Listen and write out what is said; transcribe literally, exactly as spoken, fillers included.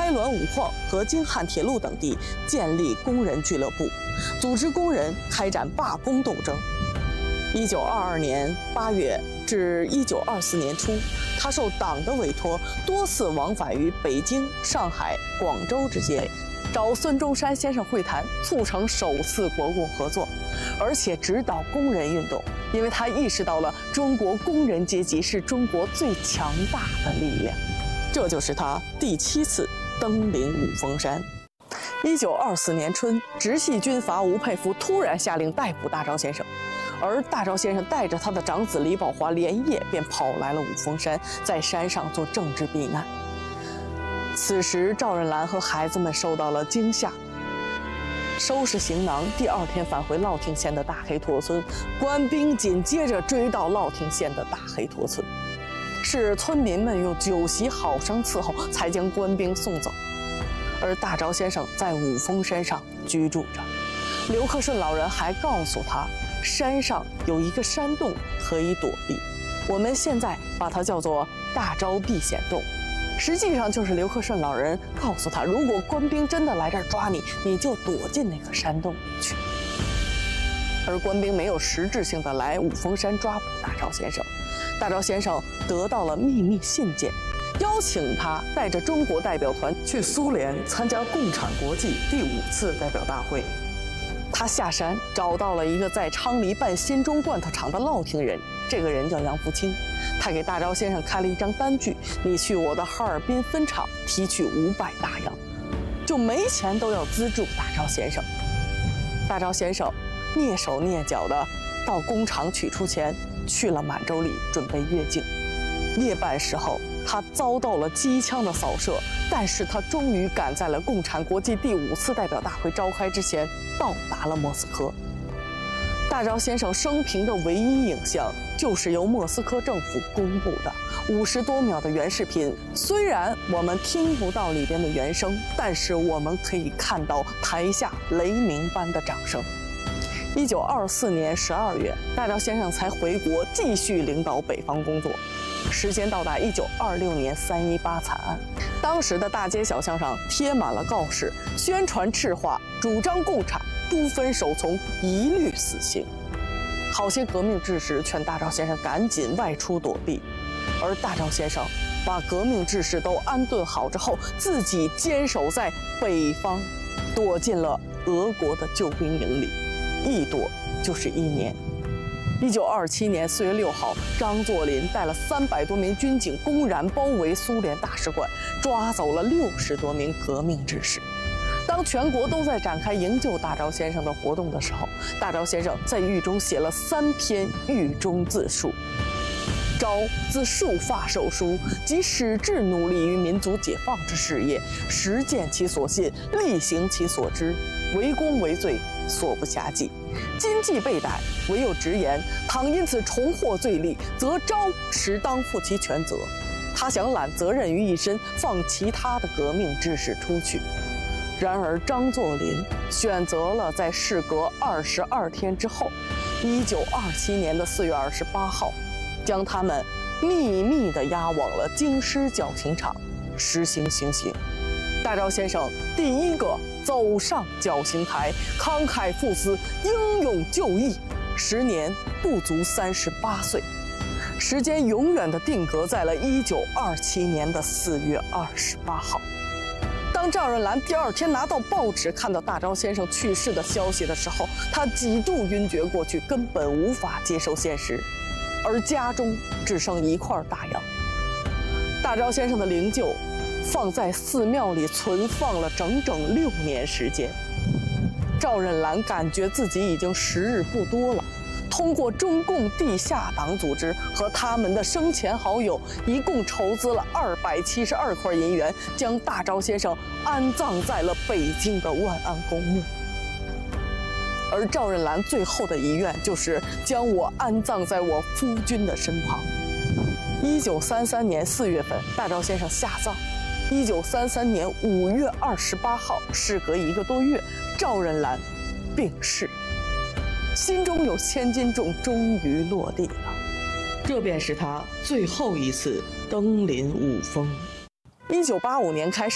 开滦五矿和京汉铁路等地建立工人俱乐部，组织工人开展罢工斗争。一九二二年八月至一九二四年初，他受党的委托，多次往返于北京、上海、广州之间，找孙中山先生会谈，促成首次国共合作，而且指导工人运动，因为他意识到了中国工人阶级是中国最强大的力量。这就是他第七次登临五峰山。一九二四年春，直系军阀吴佩孚突然下令逮捕大钊先生，而大钊先生带着他的长子李宝华连夜便跑来了五峰山，在山上做政治避难。此时赵润兰和孩子们受到了惊吓，收拾行囊，第二天返回乐亭县的大黑驼村，官兵紧接着追到乐亭县的大黑驼村，是村民们用酒席好生伺候，才将官兵送走。而大钊先生在五峰山上居住着，刘克顺老人还告诉他，山上有一个山洞可以躲避，我们现在把它叫做大钊避险洞。实际上就是刘克顺老人告诉他，如果官兵真的来这儿抓你，你就躲进那个山洞里去。而官兵没有实质性的来五峰山抓捕大钊先生，大钊先生得到了秘密信件，邀请他带着中国代表团去苏联参加共产国际第五次代表大会。他下山找到了一个在昌黎办新中罐头厂的乐亭人，这个人叫杨福清，他给大钊先生开了一张单据，你去我的哈尔滨分厂提取五百大洋，就没钱都要资助大钊先生。大钊先生蹑手蹑脚的到工厂取出钱，去了满洲里准备越境。夜半时候，他遭到了机枪的扫射，但是他终于赶在了共产国际第五次代表大会召开之前到达了莫斯科。大钊先生生平的唯一影像就是由莫斯科政府公布的五十多秒的原视频，虽然我们听不到里边的原声，但是我们可以看到台下雷鸣般的掌声。一九二四年十二月，大钊先生才回国继续领导北方工作。时间到达一九二六年三一八惨案，当时的大街小巷上贴满了告示，宣传赤化，主张共产，不分首从，一律死刑。好些革命志士劝大钊先生赶紧外出躲避，而大钊先生把革命志士都安顿好之后，自己坚守在北方，躲进了俄国的救兵营里，一躲就是一年。一九二七年四月六号，张作霖带了三百多名军警公然包围苏联大使馆，抓走了六十多名革命志士。当全国都在展开营救大钊先生的活动的时候，大钊先生在狱中写了三篇狱中自述。钊自束发受书，即矢志努力于民族解放之事业，实践其所信，力行其所知，为公为罪，所不暇计。今既被逮，唯有直言，倘因此重获罪力，则钊实当负其全责。他想揽责任于一身，放其他的革命志士出去。然而张作霖选择了在事隔二十二天之后，一九二七年的四月二十八号，将他们秘密地押往了京师绞刑场，实行行刑。大钊先生第一个走上绞刑台，慷慨赴死，英勇就义，时年不足三十八岁，时间永远地定格在了一九二七年的四月二十八号。当赵润兰第二天拿到报纸，看到大钊先生去世的消息的时候，他几度晕厥过去，根本无法接受现实，而家中只剩一块大洋。大钊先生的灵柩放在寺庙里存放了整整六年时间。赵润兰感觉自己已经时日不多了，通过中共地下党组织和他们的生前好友，一共筹资了二百七十二块银元，将大钊先生安葬在了北京的万安公墓。而赵润兰最后的遗愿就是将我安葬在我夫君的身旁。一九三三年四月份，大钊先生下葬。一九三三年五月二十八号，事隔一个多月，赵润兰病逝。心中有千斤重终于落地了，这便是他最后一次登临五峰。一九八五年开始。